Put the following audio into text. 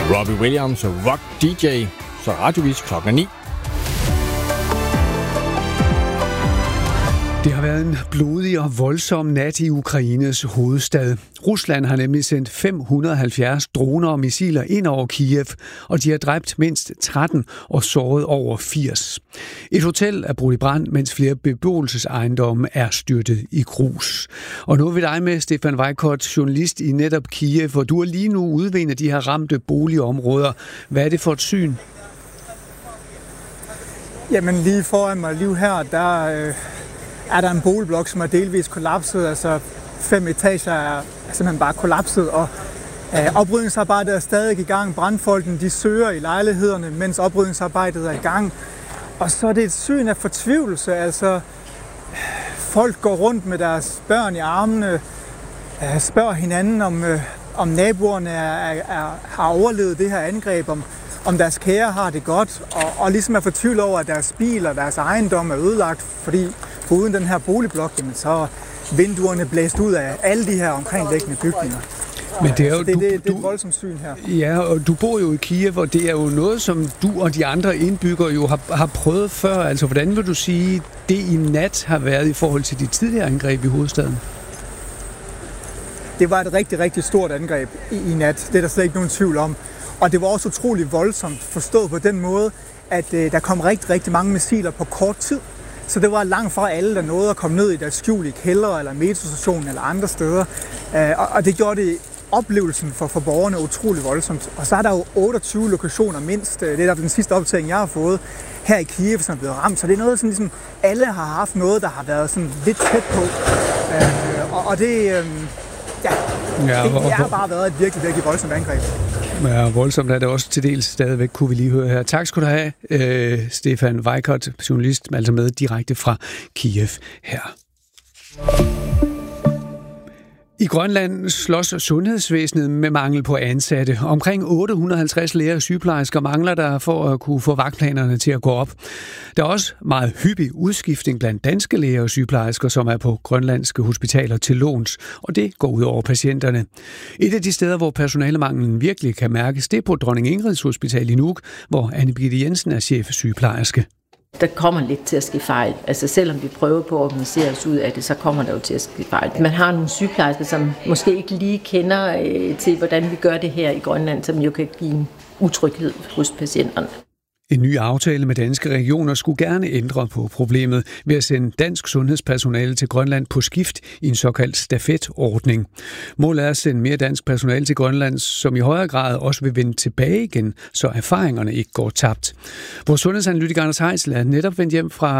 Robbie Williams og Rock DJ, så radiovis klokken 9. Det har været en blodig og voldsom nat i Ukraines hovedstad. Rusland har nemlig sendt 570 droner og missiler ind over Kiev, og de har dræbt mindst 13 og såret over 80. Et hotel er brudt i brand, mens flere beboelsesejendomme er styrtet i grus. Og nu er vi dig med, Stefan Weikert, journalist i netop Kiev, hvor du er lige nu ude ved en af de her ramte boligområder. Hvad er det for et syn? Jamen lige foran mig, lige her, der er der en boligblok, som er delvis kollapset. Altså 5 etager er simpelthen bare kollapset, og oprydningsarbejdet er stadig i gang. Brandfolkene, de søger i lejlighederne, mens oprydningsarbejdet er i gang. Og så er det et syn af fortvivlelse. Altså, folk går rundt med deres børn i armene, spørger hinanden, om naboerne har overlevet det her angreb, om deres kære har det godt, og ligesom er fortvivlet over, at deres bil og deres ejendom er ødelagt, fordi foruden den her boligblok, så er vinduerne blæst ud af alle de her omkringliggende bygninger. Men det er jo, det er et voldsomt syn her. Ja, og du bor jo i Kiev, og det er jo noget, som du og de andre indbyggere jo har prøvet før. Altså, hvordan vil du sige, det i nat har været i forhold til de tidligere angreb i hovedstaden? Det var et rigtig, rigtig stort angreb i nat. Det er der slet ikke nogen tvivl om. Og det var også utrolig voldsomt forstået på den måde, at der kom rigtig, rigtig mange missiler på kort tid. Så det var langt fra alle, der nåede at komme ned i deres skjul i kældre eller metrostationen eller andre steder. Og det gjorde det oplevelsen for borgerne utrolig voldsomt. Og så er der jo 28 lokationer mindst. Det er der den sidste optagning, jeg har fået her i Kiev, som er blevet ramt. Så det er noget, som ligesom alle har haft noget, der har været sådan lidt tæt på. Og det... det har bare været et virkelig, virkelig voldsomt angreb. Ja, voldsomt er det også til dels stadigvæk, kunne vi lige høre her. Tak skal du have, Stefan Weikert, journalist, altså med direkte fra Kiev her. I Grønland slås sundhedsvæsenet med mangel på ansatte. Omkring 850 læger og sygeplejersker mangler der for at kunne få vagtplanerne til at gå op. Der er også meget hyppig udskiftning blandt danske læger og sygeplejersker, som er på grønlandske hospitaler til låns, og det går ud over patienterne. Et af de steder, hvor personalemanglen virkelig kan mærkes, det er på Dronning Ingrids Hospital i Nuuk, hvor Anne Birgitte Jensen er chefsygeplejerske. Der kommer lidt til at ske fejl. Altså selvom vi prøver på at organisere os ud af det, så kommer der jo til at ske fejl. Man har nogle sygeplejersker, som måske ikke lige kender til, hvordan vi gør det her i Grønland, som jo kan give en utryghed hos patienterne. En ny aftale med danske regioner skulle gerne ændre på problemet ved at sende dansk sundhedspersonale til Grønland på skift i en såkaldt stafetordning. Målet er at sende mere dansk personale til Grønland, som i højere grad også vil vende tilbage igen, så erfaringerne ikke går tabt. Vores sundhedsanalytiker Anders Heisel er netop vendt hjem fra